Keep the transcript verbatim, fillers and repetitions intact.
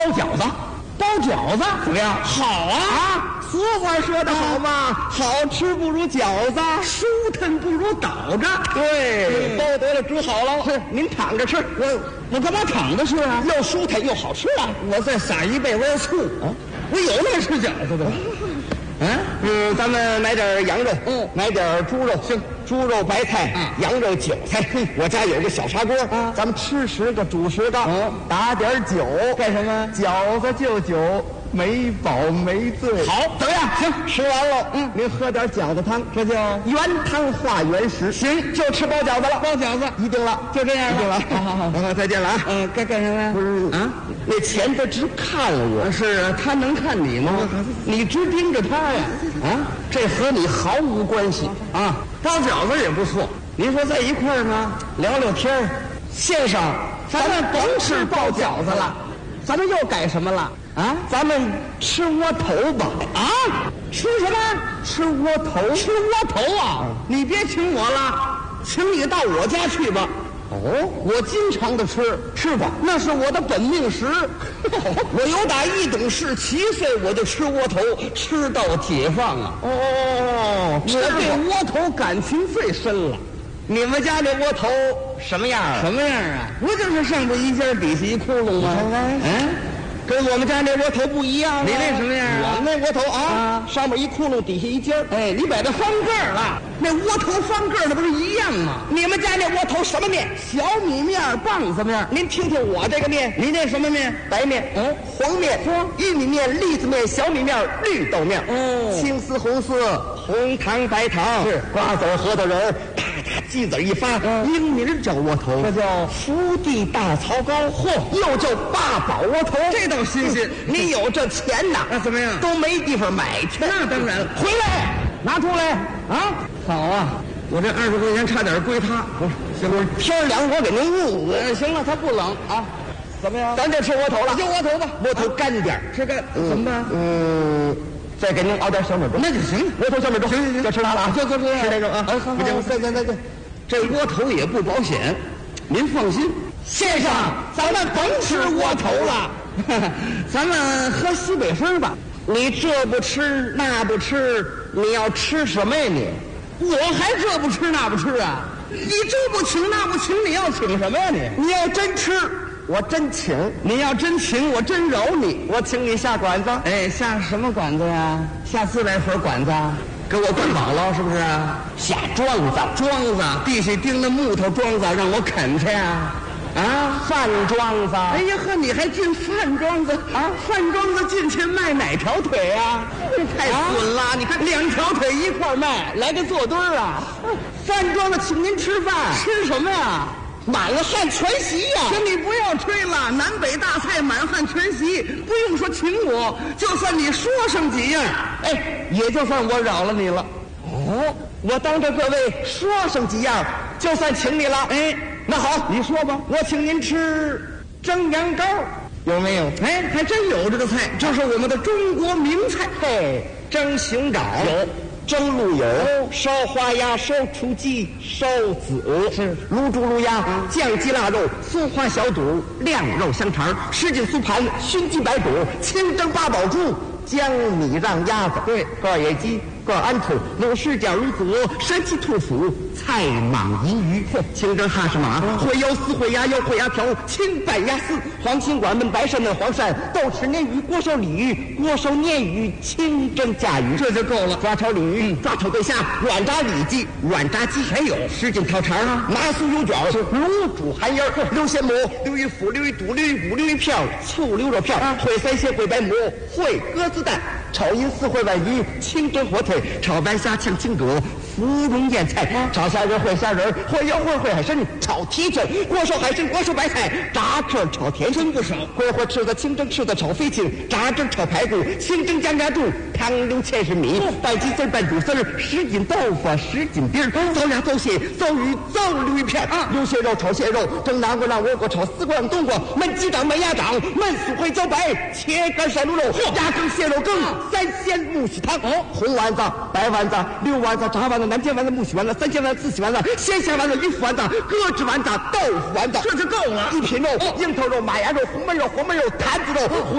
包饺子，包饺子怎么样？好啊！啊，俗话说得好嘛，好吃不如饺子，舒坦不如倒着。对，包得了，煮好了。是，您躺着吃。我我干嘛躺着吃啊？又舒坦又好吃啊！我再撒一倍窝醋啊！我有那么吃饺子的。嗯嗯，咱们买点羊肉，嗯，买点猪肉，行，猪肉白菜，啊，羊肉韭菜。我家有个小砂锅，啊，咱们吃十个煮十个，嗯，打点酒，干什么？饺子就酒，没饱没醉。好，怎么样？行，吃完了，嗯，您喝点饺子汤，这叫原汤化原食。行，就吃包饺子了，包饺子一定了，就这样了，一定了。好好好，好，再见了啊。嗯，该干什么呀？不是啊，那钱他直看我。是啊，他能看你吗？你直盯着他呀。啊，这和你毫无关系啊！包饺子也不错，您说在一块儿呢，聊聊天儿。先生，咱们甭吃包饺子了，咱们又改什么了？啊，咱们吃窝头吧！啊，吃什么？吃窝头？吃窝头啊！你别请我了，请你到我家去吧。哦，我经常的吃，吃吧，那是我的本命食。我有打一懂事七岁我就吃窝头，吃到解放啊！哦，我对窝头感情最深了。你们家这窝头什么样啊？什么样啊？不就是上边一尖，底下一窟窿吗？嗯。跟我们家那窝头不一样，你那什么样啊？我们那窝头啊，啊上面一窟窿，底下一尖。哎，你把它翻个儿了，那窝头翻个儿，那不是一样吗？你们家那窝头什么面？小米面、棒子面。您听听我这个面，你那什么面？白面，嗯，黄面，玉米面、栗子面、小米面、绿豆面。哦，青丝、红丝、红糖、白糖，是瓜子、核桃仁。鸡子一发，嗯、英名叫窝头，这叫福地大槽糕，嚯，又叫八宝窝头，这倒新鲜。嗯、你有这钱呐，那怎么样？都没地方买去。那当然了，回来拿出来啊！好啊，我这二十块钱差点归他。不是，行不？天凉我给您捂捂。呃，行了，他不冷啊。怎么样？咱就吃窝头了，就窝头吧。窝头干点，吃干、嗯、怎么办？嗯。再给您熬点小米粥，那就行。窝头小米粥，行行行，就吃它了啊，就就这样，吃那种啊。哎，好，再再再再，这窝头也不保险，您放心。先生，咱们甭吃窝头了，咱们喝西北风吧。你这不吃那不吃，你要吃什么呀你？我还这不吃那不吃啊？你这不请那不请，你要请什么呀你？你要真吃。我真请，你要真请，我真饶你。我请你下馆子，哎，下什么馆子呀？下自来水馆子，给我灌饱了是不是？下庄子，庄子地下钉的木头桩子，让我啃去呀？啊，饭庄子。哎呀呵，你还进饭庄子啊？饭庄子进去卖哪条腿呀？这太损了！啊、你看两条腿一块卖，来个坐堆儿啊！饭庄子请您吃饭，吃什么呀？满汉全席呀！请你不要吹了，南北大菜满汉全席，不用说请我，就算你说上几样，哎，也就算我饶了你了。哦，我当着各位说上几样，就算请你了。哎，那好，你说吧，我请您吃蒸羊羔，有没有？哎，还真有这个菜，这是我们的中国名菜。嘿，蒸熊掌有。蒸鹿友、烧花鸭、烧雏鸡、烧子鹅，是卤猪、卤鸭、嗯、酱鸡、腊肉、酥花小肚、晾肉香肠、什锦酥盘、熏鸡白肚、清蒸八宝猪、江米让鸭子，对，个野鸡、个鹌鹑、卤狮饺、卤子鹅、山鸡兔脯、菜蟒银鱼、清蒸哈士马、烩腰丝、烩鸭腰、烩鸭条、清拌鸭丝、黄青管焖白鳝焖黄鳝、豆豉鲶鱼、锅烧鲤鱼、锅烧鲶鱼、清蒸甲鱼，这就够了。抓炒鲤鱼、嗯、抓炒对虾、软炸里脊、软炸鸡，还有什锦烤肠啊、麻酥油卷、卤煮寒烟、溜鲜蘑、溜鱼腐、溜鱼肚、溜鱼骨、溜鱼片、醋溜肉片、烩三鲜、烩白馍、烩鸽子蛋、炒银丝、烩鲩鱼、清蒸火腿、炒白虾、炝青蛤、芙蓉燕菜、炒虾仁、烩虾仁、烩腰花、烩海参、炒蹄胗、锅烧海参、锅烧白菜、炸翅、炒甜参不少，桂花翅子、清蒸翅子、炒飞禽、炸汁炒排骨、清蒸酱炸肚、汤溜芡实米、拌鸡丝、拌肚丝、什锦豆腐、什锦丁、糟鸭、糟蟹、糟鱼、糟溜鱼片、溜蟹肉、炒蟹肉、蒸南瓜、让倭瓜、炒丝瓜、让冬瓜、焖鸡掌、焖鸭掌、焖素烩茭白、切干山猪肉、鸭羹、蟹肉羹、三鲜木须汤、红丸子、白丸子、溜丸子、炸丸子、 子、南煎丸子、木须丸子、三鲜丸子、四喜丸子、鲜虾丸子、鱼腐丸子、咯吱丸子、豆腐丸子， 这就够了。 一品肉、樱头肉、马牙肉、红焖肉、黄焖肉、坛子肉。